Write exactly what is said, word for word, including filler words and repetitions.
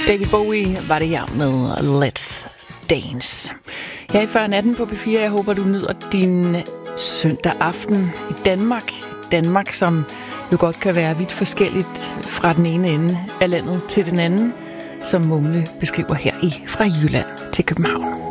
David Bowie var det her med Let's Dance. Jeg er i før natten på P fire. Jeg håber, du nyder din søndag aften i Danmark. Danmark, som jo godt kan være vidt forskelligt fra den ene ende af landet til den anden, som Mumle beskriver her i Fra Jylland til København.